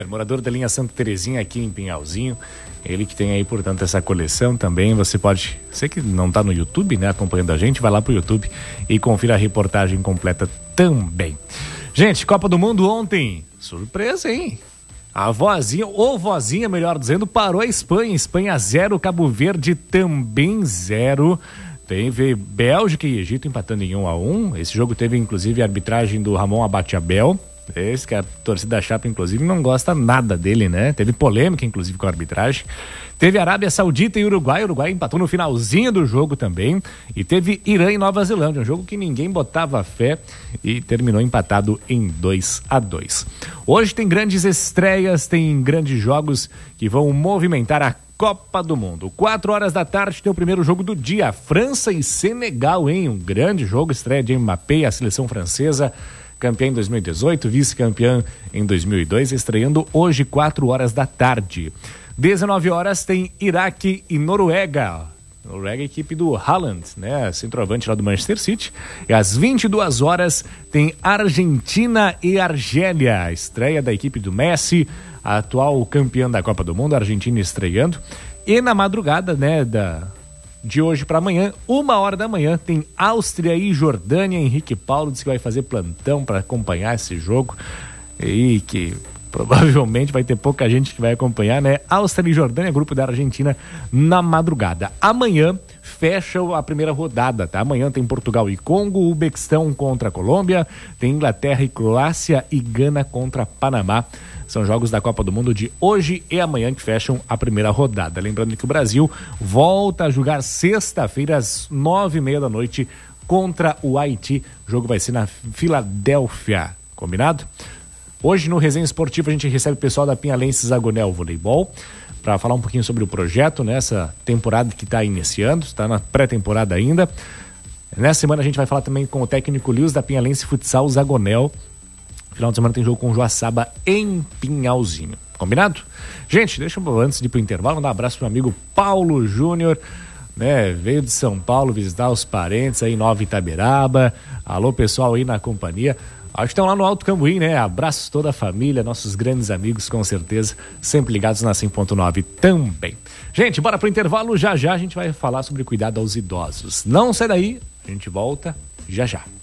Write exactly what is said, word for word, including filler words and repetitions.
Morador da linha Santa Terezinha aqui em Pinhalzinho, ele que tem aí, portanto, essa coleção também. Você pode, você que não está no YouTube, né, acompanhando a gente, vai lá pro YouTube e confira a reportagem completa também. Gente, Copa do Mundo ontem, surpresa, hein? A vozinha, ou vozinha, melhor dizendo, parou a Espanha. Espanha zero, Cabo Verde também zero. Teve Bélgica e Egito empatando em um a um. Esse jogo teve, inclusive, a arbitragem do Ramon Abate-Abel. Esse que a torcida da Chapa, inclusive, não gosta nada dele, né? Teve polêmica, inclusive, com a arbitragem. Teve Arábia Saudita e Uruguai. O Uruguai empatou no finalzinho do jogo também. E teve Irã e Nova Zelândia, um jogo que ninguém botava fé e terminou empatado em dois a dois. Hoje tem grandes estreias, tem grandes jogos que vão movimentar a Copa do Mundo. Quatro horas da tarde tem o primeiro jogo do dia. França e Senegal, hein? Um grande jogo, estreia de Mbappé, a seleção francesa, campeã em dois mil e dezoito, vice-campeã em dois mil e dois, estreando hoje, quatro horas da tarde. dezenove horas tem Iraque e Noruega. Noruega, equipe do Haaland, né? Centroavante lá do Manchester City. E às vinte e duas horas tem Argentina e Argélia. A estreia da equipe do Messi, a atual campeã da Copa do Mundo, a Argentina estreando. E na madrugada, né, da... de hoje para amanhã, uma hora da manhã, tem Áustria e Jordânia. Henrique Paulo disse que vai fazer plantão para acompanhar esse jogo e que provavelmente vai ter pouca gente que vai acompanhar, né? Áustria e Jordânia, grupo da Argentina, na madrugada. Amanhã fecha a primeira rodada, tá? Amanhã tem Portugal e Congo, Uzbequistão contra a Colômbia, tem Inglaterra e Croácia e Gana contra Panamá. São jogos da Copa do Mundo de hoje e amanhã que fecham a primeira rodada. Lembrando que o Brasil volta a jogar sexta-feira às nove e meia da noite contra o Haiti. O jogo vai ser na Filadélfia, combinado? Hoje no Resenha Esportiva a gente recebe o pessoal da Pinhalense Zagonel Voleibol para falar um pouquinho sobre o projeto, nessa temporada que está iniciando, está na pré-temporada ainda. Nessa semana a gente vai falar também com o técnico Lewis da Pinhalense Futsal Zagonel. Final de semana tem jogo com o Joaçaba em Pinhalzinho. Combinado? Gente, deixa eu, antes de ir pro intervalo, mandar um abraço pro meu amigo Paulo Júnior, né? Veio de São Paulo visitar os parentes aí em Nova Itaberaba. Alô, pessoal aí na companhia. Acho que estão lá no Alto Cambuí, né? Abraços toda a família, nossos grandes amigos, com certeza, sempre ligados na cem ponto nove também. Gente, bora pro intervalo. Já já a gente vai falar sobre cuidado aos idosos. Não sai daí, a gente volta já já.